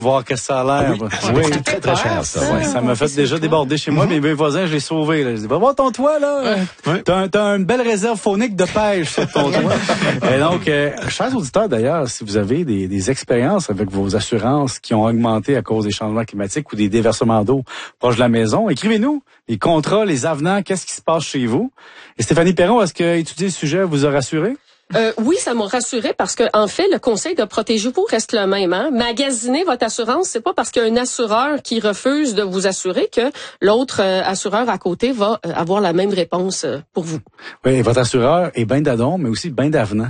voir que ça a l'air. Oui, c'est très, très cher, ça. Ouais, ça m'a fait déjà déborder chez moi. Mes voisins, je l'ai sauvé. Là. Je dis, va voir ton toit, là. Ouais. T'as une belle réserve faunique de pêche sur ton toit. Et donc, chers auditeurs, d'ailleurs, si vous avez des expériences avec vos assurances qui ont augmenté à cause des changements climatiques ou des déversements d'eau proche de la maison, écrivez-nous. Les contrats, les avenants, qu'est-ce qui se passe chez vous? Et Stéphanie Perron, est-ce que étudier le sujet vous a rassuré? Oui, ça m'a rassuré parce que en fait, le conseil de protégez-vous reste le même. Hein? Magasiner votre assurance, c'est pas parce qu'il y a un assureur qui refuse de vous assurer que l'autre assureur à côté va avoir la même réponse pour vous. Oui, et votre assureur est bien d'adon, mais aussi bien d'avenant.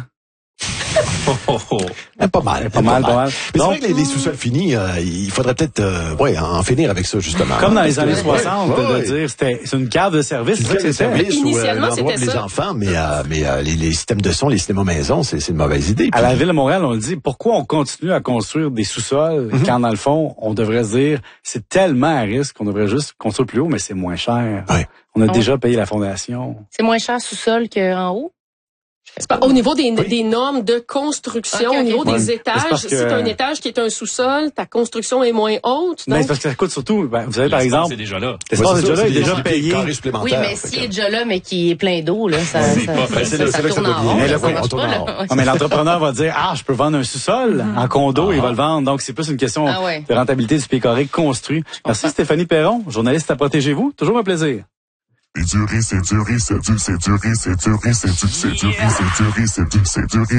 Pas mal. Mais c'est vrai que les sous-sols finis, il faudrait peut-être en finir avec ça, justement. Comme dans les années 60, de dire c'est une carte de service. C'est une carte de service ou Initialement, l'endroit pour les enfants, mais les systèmes de son, les cinémas maison, c'est une mauvaise idée. À la Ville de Montréal, on le dit, pourquoi on continue à construire des sous-sols quand, dans le fond, on devrait se dire, c'est tellement à risque qu'on devrait juste construire plus haut, mais c'est moins cher. Ouais. On a déjà payé la fondation. C'est moins cher sous-sol qu'en haut? C'est pas, au niveau des normes de construction, au niveau des étages, si tu as un étage qui est un sous-sol, ta construction est moins haute. Mais c'est parce que ça coûte surtout, vous savez, par exemple... c'est déjà là. L'espace est déjà là, il est déjà payé. Oui, mais s'il est déjà là, mais qui est plein d'eau, là, ça tourne en rond. Mais l'entrepreneur va dire, je peux vendre un sous-sol en condo, il va le vendre. Donc, c'est plus une question de rentabilité du pied carré construit. Merci Stéphanie Perron, journaliste à Protégez-vous. Toujours un plaisir. C'est dur, c'est dur, c'est dur, c'est dur, c'est dur, c'est dur, c'est dur, c'est dur, c'est dur, c'est dur.